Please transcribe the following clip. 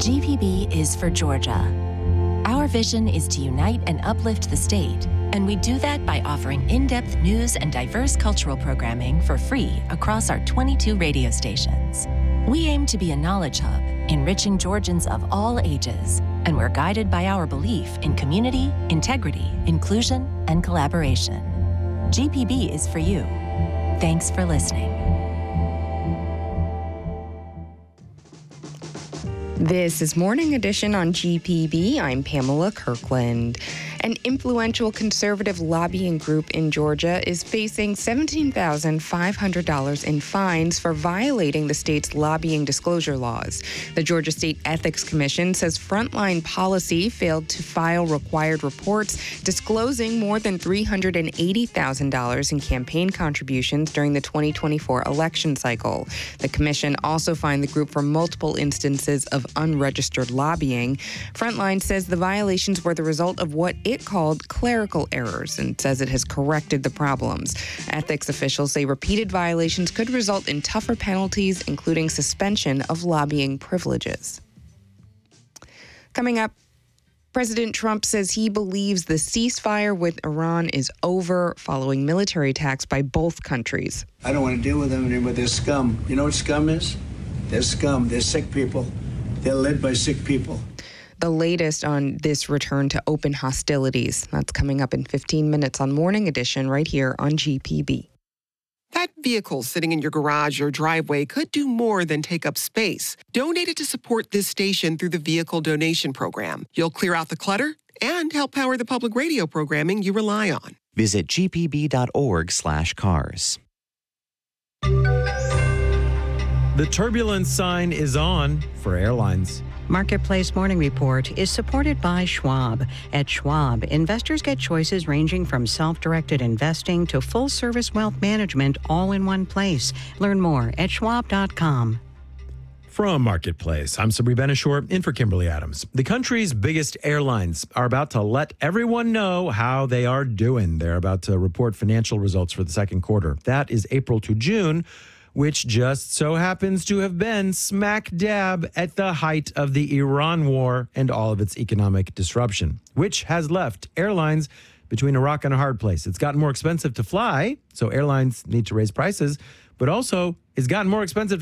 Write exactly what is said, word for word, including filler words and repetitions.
G P B is for Georgia. Our vision is to unite and uplift the state, and we do that by offering in-depth news and diverse cultural programming for free across our twenty-two radio stations. We aim to be a knowledge hub, enriching Georgians of all ages, and we're guided by our belief in community, integrity, inclusion, and collaboration. G P B is for you. Thanks for listening. This is Morning Edition on G P B. I'm Pamela Kirkland. An influential conservative lobbying group in Georgia is facing seventeen thousand five hundred dollars in fines for violating the state's lobbying disclosure laws. The Georgia State Ethics Commission says Frontline Policy failed to file required reports disclosing more than three hundred eighty thousand dollars in campaign contributions during the twenty twenty-four election cycle. The commission also fined the group for multiple instances of unregistered lobbying. Frontline says the violations were the result of what it called clerical errors and says it has corrected the problems. Ethics officials say repeated violations could result in tougher penalties, including suspension of lobbying privileges. Coming up, President Trump says he believes the ceasefire with Iran is over following military attacks by both countries. I don't want to deal with them anymore. They're scum. You know what scum is? They're scum. They're sick people. They're led by sick people. The latest on this return to open hostilities. That's coming up in fifteen minutes on Morning Edition right here on G P B. That vehicle sitting in your garage or driveway could do more than take up space. Donate it to support this station through the Vehicle Donation Program. You'll clear out the clutter and help power the public radio programming you rely on. Visit gpb.org slash cars. The turbulence sign is on for airlines. Marketplace Morning Report is supported by Schwab. At Schwab, investors get choices ranging from self-directed investing to full-service wealth management all in one place. Learn more at schwab dot com. From Marketplace, I'm Sabri Benishore in for Kimberly Adams. The country's biggest airlines are about to let everyone know how they are doing. They're about to report financial results for the second quarter. That is April to June, which just so happens to have been smack dab at the height of the Iran war and all of its economic disruption, which has left airlines between a rock and a hard place. It's gotten more expensive to fly, so airlines need to raise prices, but also it's gotten more expensive